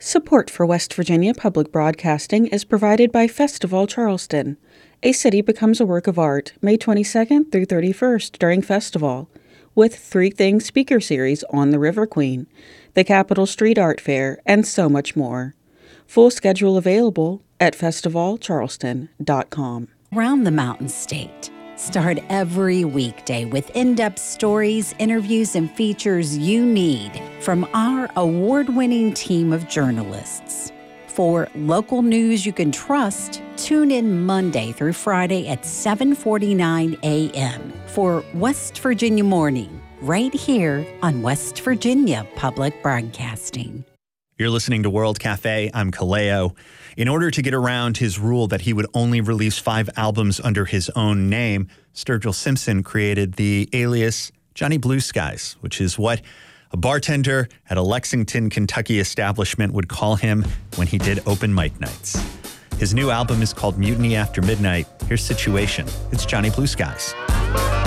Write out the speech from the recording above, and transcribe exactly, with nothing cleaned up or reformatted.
Support for West Virginia Public Broadcasting is provided by Festival Charleston. A City Becomes a Work of Art, May twenty-second through thirty-first during Festival, with Three Things Speaker Series on the River Queen, the Capitol Street Art Fair, and so much more. Full schedule available at festival charleston dot com. Around the Mountain State. Start every weekday with in-depth stories, interviews, and features you need from our award-winning team of journalists. For local news you can trust, tune in Monday through Friday at seven forty-nine a.m. for West Virginia Morning, right here on West Virginia Public Broadcasting. You're listening to World Cafe. I'm Kaleo. In order to get around his rule that he would only release five albums under his own name, Sturgill Simpson created the alias Johnny Blue Skies, which is what a bartender at a Lexington, Kentucky establishment would call him when he did open mic nights. His new album is called Mutiny After Midnight. Here's Situation. It's Johnny Blue Skies.